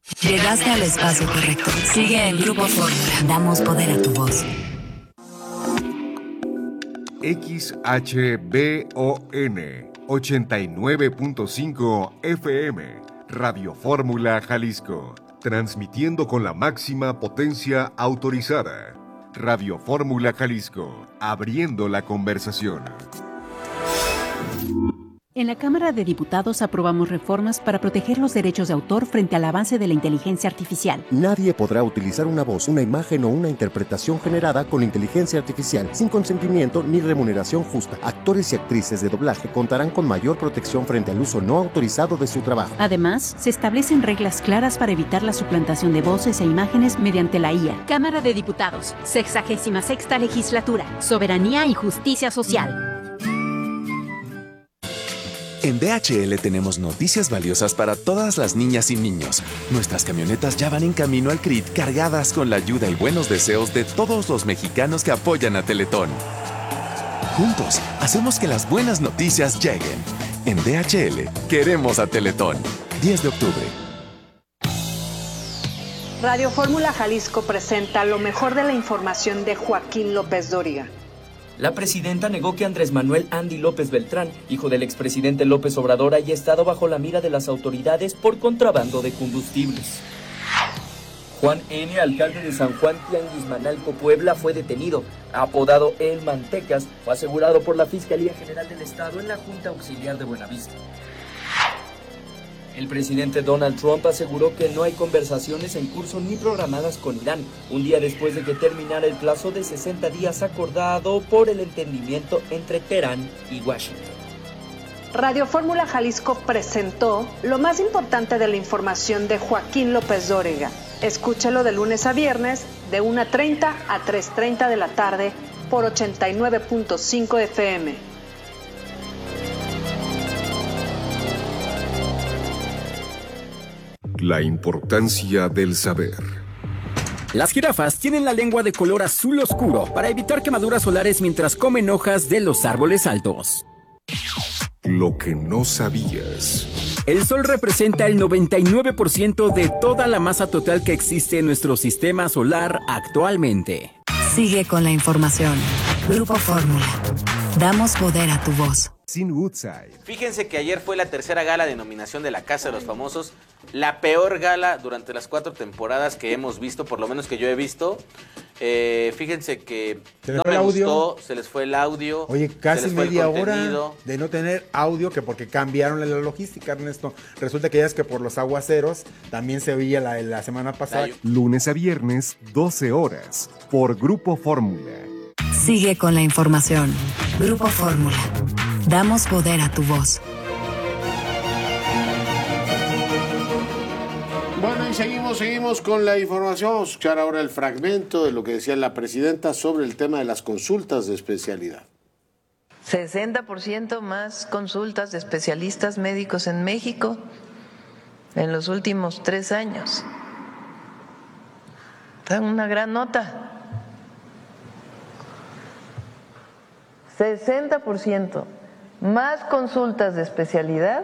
Llegaste al espacio correcto. Sigue en Grupo Fórmula. Damos poder a tu voz. XHBON 89.5 FM, Radio Fórmula Jalisco, transmitiendo con la máxima potencia autorizada. Radio Fórmula Jalisco, abriendo la conversación. En la Cámara de Diputados aprobamos reformas para proteger los derechos de autor frente al avance de la inteligencia artificial. Nadie podrá utilizar una voz, una imagen o una interpretación generada con inteligencia artificial sin consentimiento ni remuneración justa. Actores y actrices de doblaje contarán con mayor protección frente al uso no autorizado de su trabajo. Además, se establecen reglas claras para evitar la suplantación de voces e imágenes mediante la IA. Cámara de Diputados, 66ª Legislatura, Soberanía y Justicia Social. En DHL tenemos noticias valiosas para todas las niñas y niños. Nuestras camionetas ya van en camino al CRIT cargadas con la ayuda y buenos deseos de todos los mexicanos que apoyan a Teletón. Juntos, hacemos que las buenas noticias lleguen. En DHL, queremos a Teletón. 10 de octubre. Radio Fórmula Jalisco presenta lo mejor de la información de Joaquín López Dóriga. La presidenta negó que Andrés Manuel Andy López Beltrán, hijo del expresidente López Obrador, haya estado bajo la mira de las autoridades por contrabando de combustibles. Juan N., alcalde de San Juan Tianguismanalco, Puebla, fue detenido. Apodado El Mantecas, fue asegurado por la Fiscalía General del Estado en la Junta Auxiliar de Buenavista. El presidente Donald Trump aseguró que no hay conversaciones en curso ni programadas con Irán, un día después de que terminara el plazo de 60 días acordado por el entendimiento entre Teherán y Washington. Radio Fórmula Jalisco presentó lo más importante de la información de Joaquín López Dóriga. Escúchelo de lunes a viernes, de 1:30 a 3:30 de la tarde, por 89.5 FM. La importancia del saber. Las jirafas tienen la lengua de color azul oscuro para evitar quemaduras solares mientras comen hojas de los árboles altos. Lo que no sabías. El Sol representa el 99% de toda la masa total que existe en nuestro sistema solar actualmente. Sigue con la información. Grupo Fórmula. Damos poder a tu voz. Sin Woodside. Fíjense que ayer fue la tercera gala de nominación de La Casa de los Famosos, la peor gala durante las 4 temporadas que hemos visto, por lo menos que yo he visto. Fíjense que no me gustó, se les fue el audio. Oye, casi media hora de no tener audio, que porque cambiaron la logística, Ernesto. Resulta que ya es que por los aguaceros también se oía la semana pasada. Lunes a viernes, 12 horas, por Grupo Fórmula. Sigue con la información. Grupo Fórmula. Damos poder a tu voz. Bueno, y seguimos con la información. Vamos a escuchar ahora el fragmento de lo que decía la presidenta sobre el tema de las consultas de especialidad. 60% más consultas de especialistas médicos en México en los últimos 3 años. Está una gran nota. 60% más consultas de especialidad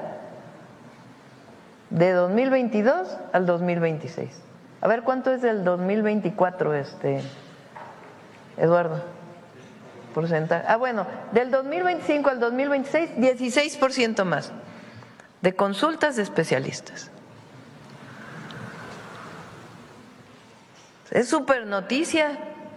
de 2022 al 2026. A ver, ¿cuánto es del 2024, Eduardo? Porcentaje. Ah, bueno, del 2025 al 2026, 16% más de consultas de especialistas. Es súper noticia.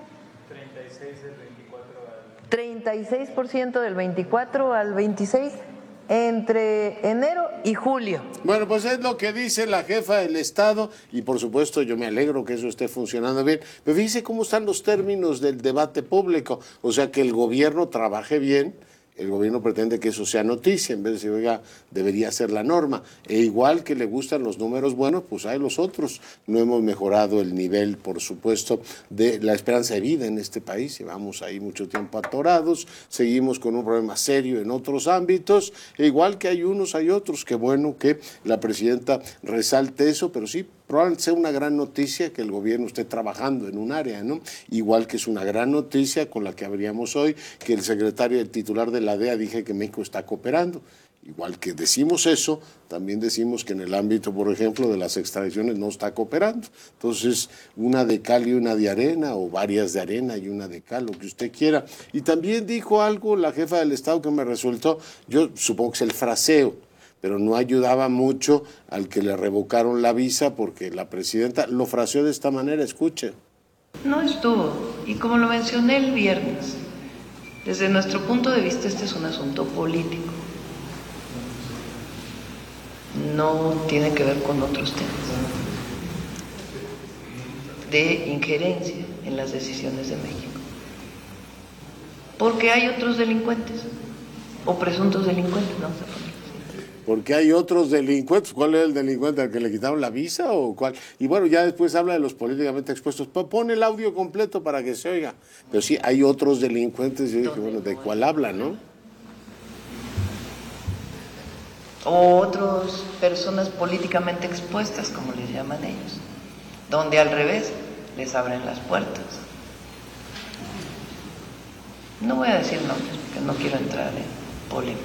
36% del 24 al 26 entre enero y julio. Bueno, pues es lo que dice la jefa del Estado y por supuesto yo me alegro que eso esté funcionando bien, pero fíjese cómo están los términos del debate público, o sea que el gobierno trabaje bien. El gobierno pretende que eso sea noticia, en vez de decir, oiga, debería ser la norma. E igual que le gustan los números buenos, pues hay los otros. No hemos mejorado el nivel, por supuesto, de la esperanza de vida en este país. Llevamos ahí mucho tiempo atorados, seguimos con un problema serio en otros ámbitos. E igual que hay unos, hay otros. Qué bueno que la presidenta resalte eso, pero sí, probablemente sea una gran noticia que el gobierno esté trabajando en un área, ¿no? Igual que es una gran noticia con la que abríamos hoy, que el secretario, el titular de la DEA, dije que México está cooperando. Igual que decimos eso, también decimos que en el ámbito, por ejemplo, de las extradiciones no está cooperando. Entonces, una de cal y una de arena, o varias de arena y una de cal, lo que usted quiera. Y también dijo algo la jefa del Estado que me resultó, yo supongo que es el fraseo, pero no ayudaba mucho al que le revocaron la visa porque la presidenta lo fraseó de esta manera, escuche. No estuvo, y como lo mencioné el viernes, desde nuestro punto de vista este es un asunto político. No tiene que ver con otros temas de injerencia en las decisiones de México. Porque hay otros delincuentes, o presuntos delincuentes, vamos a ponerlo así. Porque hay otros delincuentes. ¿Cuál es el delincuente al que le quitaron la visa o cuál? Y bueno, ya después habla de los políticamente expuestos. Pone el audio completo para que se oiga. Pero sí, hay otros delincuentes. Yo dije, bueno, ¿de cuál habla, no? O otras personas políticamente expuestas, como les llaman ellos, donde al revés les abren las puertas. No voy a decir nombres, porque no quiero entrar en polémica.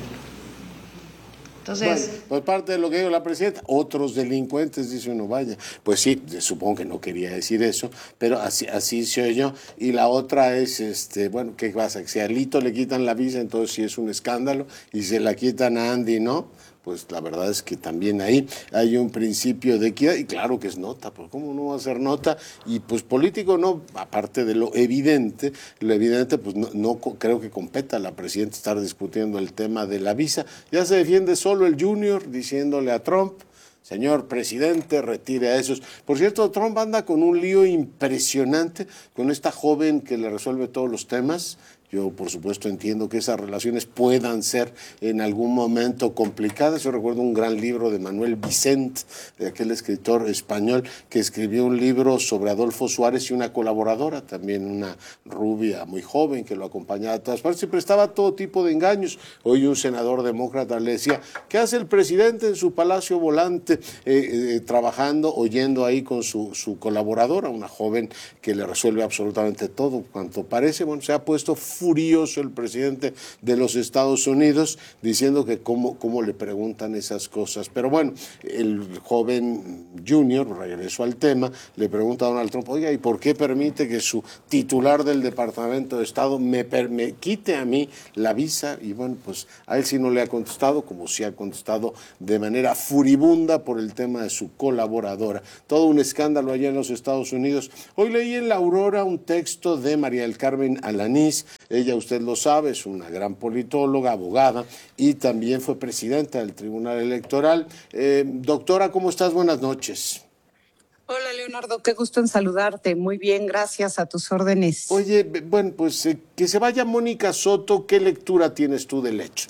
Entonces, bueno, pues parte de lo que dijo la presidenta, otros delincuentes, dice uno, vaya. Pues sí, supongo que no quería decir eso, pero así se oyó. Y la otra es, bueno, ¿qué pasa? Que si a Alito le quitan la visa, entonces sí es un escándalo, y se la quitan a Andy, ¿no? Pues la verdad es que también ahí hay un principio de equidad, y claro que es nota, pues cómo no va a ser nota, y pues político no, aparte de lo evidente pues no creo que competa a la presidenta estar discutiendo el tema de la visa. Ya se defiende solo el Junior diciéndole a Trump, señor presidente, retire a esos. Por cierto, Trump anda con un lío impresionante con esta joven que le resuelve todos los temas. Yo, por supuesto, entiendo que esas relaciones puedan ser en algún momento complicadas. Yo recuerdo un gran libro de Manuel Vicent, de aquel escritor español, que escribió un libro sobre Adolfo Suárez y una colaboradora, también una rubia muy joven que lo acompañaba a todas partes y prestaba todo tipo de engaños. Hoy un senador demócrata le decía, ¿qué hace el presidente en su Palacio Volante trabajando, oyendo ahí con su colaboradora, una joven que le resuelve absolutamente todo cuanto parece? Bueno, se ha puesto furioso el presidente de los Estados Unidos diciendo que cómo le preguntan esas cosas. Pero bueno, el joven Junior, regreso al tema, le pregunta a Donald Trump, oiga, ¿y por qué permite que su titular del Departamento de Estado me quite a mí la visa? Y bueno, pues a él sí no le ha contestado, como sí ha contestado de manera furibunda por el tema de su colaboradora. Todo un escándalo allá en los Estados Unidos. Hoy leí en La Aurora un texto de María del Carmen Alanís. Ella, usted lo sabe, es una gran politóloga, abogada, y también fue presidenta del Tribunal Electoral. Doctora, ¿cómo estás? Buenas noches. Hola, Leonardo, qué gusto en saludarte. Muy bien, gracias, a tus órdenes. Oye, bueno, pues que se vaya Mónica Soto, ¿qué lectura tienes tú del hecho?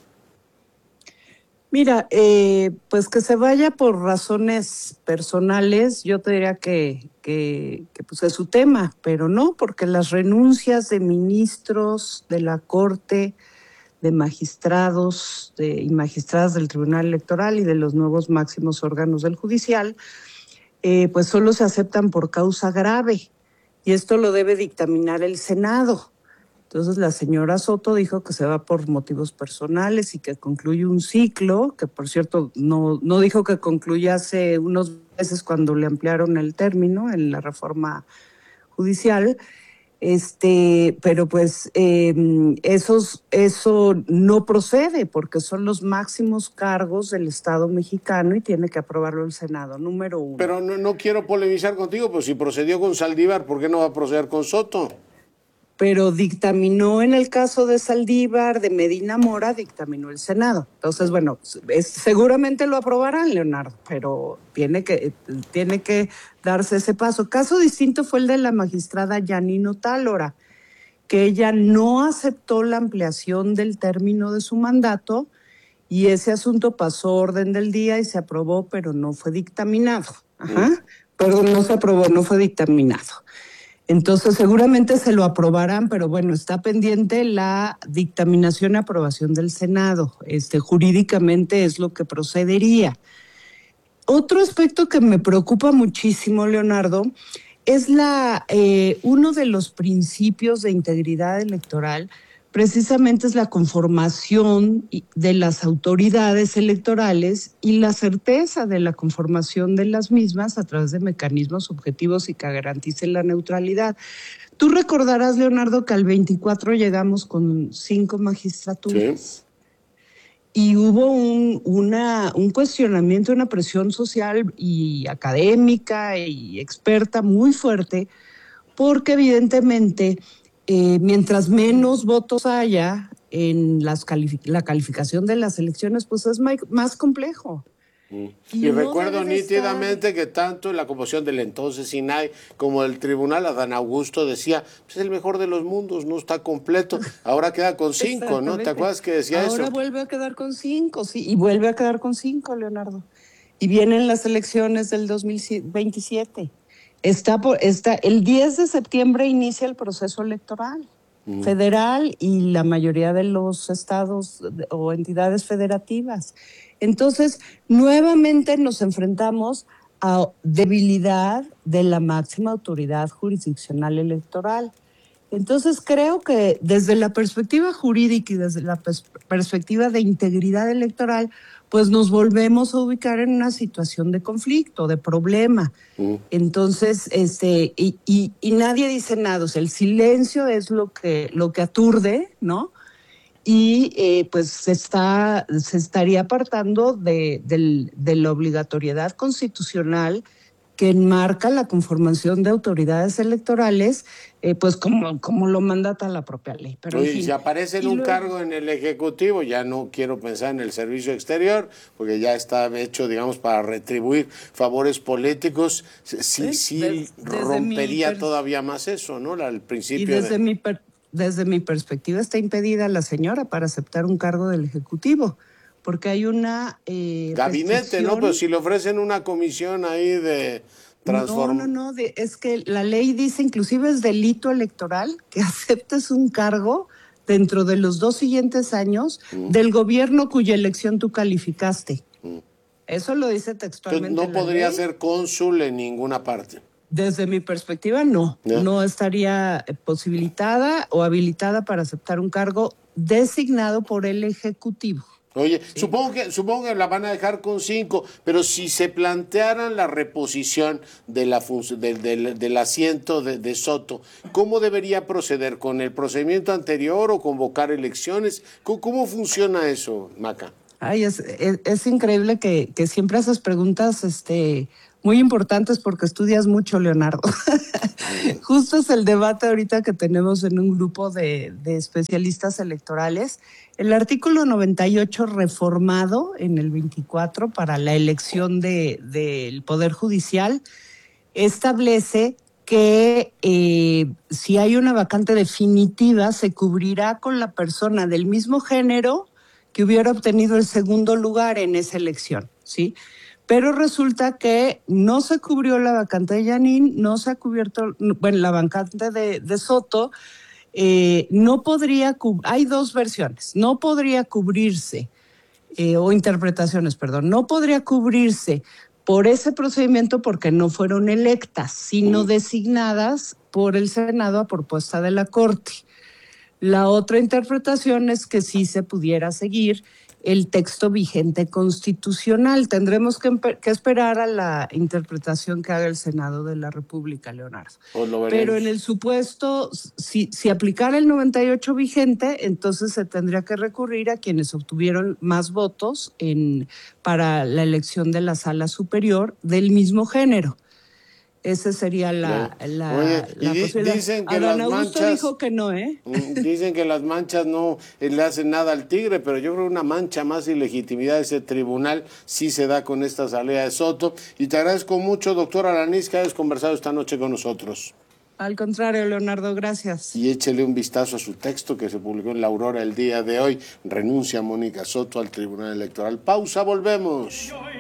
Mira, pues que se vaya por razones personales, yo te diría que pues es su tema, pero no, porque las renuncias de ministros de la Corte, de magistrados y magistradas del Tribunal Electoral y de los nuevos máximos órganos del Judicial, pues solo se aceptan por causa grave, y esto lo debe dictaminar el Senado. Entonces la señora Soto dijo que se va por motivos personales y que concluye un ciclo, que por cierto no dijo que concluya hace unos meses cuando le ampliaron el término en la reforma judicial, pero pues eso no procede porque son los máximos cargos del Estado mexicano y tiene que aprobarlo el Senado, número uno. Pero no quiero polemizar contigo, pues si procedió con Saldívar, ¿por qué no va a proceder con Soto? Pero dictaminó en el caso de Saldívar, de Medina Mora, dictaminó el Senado. Entonces, bueno, seguramente lo aprobarán, Leonardo, pero tiene que darse ese paso. Caso distinto fue el de la magistrada Yanino Tálora, que ella no aceptó la ampliación del término de su mandato y ese asunto pasó orden del día y se aprobó, pero no fue dictaminado. Perdón, no se aprobó, no fue dictaminado. Entonces, seguramente se lo aprobarán, pero bueno, está pendiente la dictaminación y aprobación del Senado. Jurídicamente es lo que procedería. Otro aspecto que me preocupa muchísimo, Leonardo, es uno de los principios de integridad electoral precisamente es la conformación de las autoridades electorales y la certeza de la conformación de las mismas a través de mecanismos objetivos y que garanticen la neutralidad. Tú recordarás, Leonardo, que al 24 llegamos con 5 magistraturas. Sí. Y hubo un cuestionamiento, una presión social y académica y experta muy fuerte, porque evidentemente mientras menos votos haya en la calificación de las elecciones, pues es más complejo. Y recuerdo nítidamente que tanto en la composición del entonces INAI como el tribunal, Adán Augusto decía, pues es el mejor de los mundos, no está completo, ahora queda con 5, ¿no? ¿Te acuerdas que decía eso? Ahora vuelve a quedar con 5, sí, y vuelve a quedar con 5, Leonardo. Y vienen las elecciones del 2027. El 10 de septiembre inicia el proceso electoral federal y la mayoría de los estados o entidades federativas. Entonces, nuevamente nos enfrentamos a debilidad de la máxima autoridad jurisdiccional electoral. Entonces, creo que desde la perspectiva jurídica y desde la perspectiva de integridad electoral, pues nos volvemos a ubicar en una situación de conflicto, de problema. Entonces, y nadie dice nada, o sea, el silencio es lo que aturde, ¿no? Y pues se estaría apartando de la obligatoriedad constitucional que enmarca la conformación de autoridades electorales, pues como lo mandata la propia ley. Pero oye, en fin, si aparece en un cargo en el Ejecutivo, ya no quiero pensar en el servicio exterior, porque ya está hecho, digamos, para retribuir favores políticos, sí rompería todavía más eso, ¿no? El principio desde mi perspectiva está impedida la señora para aceptar un cargo del Ejecutivo, porque hay una gabinete, ¿no? Pero si le ofrecen una comisión ahí de transformación. No, es que la ley dice, inclusive es delito electoral, que aceptes un cargo dentro de los 2 siguientes años del gobierno cuya elección tú calificaste. Eso lo dice textualmente. Entonces, no podría ser cónsul en ninguna parte. Desde mi perspectiva, no estaría posibilitada o habilitada para aceptar un cargo designado por el Ejecutivo. Oye, sí. supongo que la van a dejar con 5, pero si se plantearan la reposición del asiento de Soto, ¿cómo debería proceder? ¿Con el procedimiento anterior o convocar elecciones? ¿Cómo funciona eso, Maca? Ay, es increíble que siempre haces preguntas muy importantes porque estudias mucho, Leonardo. Justo es el debate ahorita que tenemos en un grupo de especialistas electorales. El artículo 98 reformado en el 24 para la elección del Poder Judicial establece que si hay una vacante definitiva se cubrirá con la persona del mismo género que hubiera obtenido el segundo lugar en esa elección, ¿sí? Pero resulta que no se cubrió la vacante de Yanin, no se ha cubierto, la vacante de Soto, no podría, hay 2 versiones, no podría cubrirse, o interpretaciones, perdón, no podría cubrirse por ese procedimiento porque no fueron electas, sino designadas por el Senado a propuesta de la Corte. La otra interpretación es que sí se pudiera seguir el texto vigente constitucional. Tendremos que esperar a la interpretación que haga el Senado de la República, Leonardo. Pero en el supuesto, si aplicara el 98 vigente, entonces se tendría que recurrir a quienes obtuvieron más votos para la elección de la sala superior del mismo género. Esa sería la posibilidad. Dicen que Adán las Augusto manchas dijo que no, Dicen que las manchas no le hacen nada al tigre, pero yo creo que una mancha más ilegitimidad de ese tribunal sí se da con esta salida de Soto. Y te agradezco mucho, doctor Alanís, que hayas conversado esta noche con nosotros. Al contrario, Leonardo, gracias. Y échele un vistazo a su texto que se publicó en La Aurora el día de hoy. Renuncia Mónica Soto al Tribunal Electoral. Pausa, volvemos.